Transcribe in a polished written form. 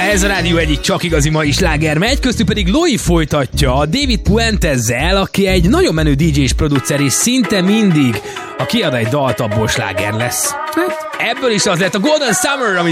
Ez a rádió egyik csak igazi mai sláger megy, köztük pedig Loi folytatja a David Puentezzel, aki egy nagyon menő DJ és producer, és szinte mindig, ha kiad egy dalt, abból sláger lesz. Hát, ebből is az lett a Golden Summer, amit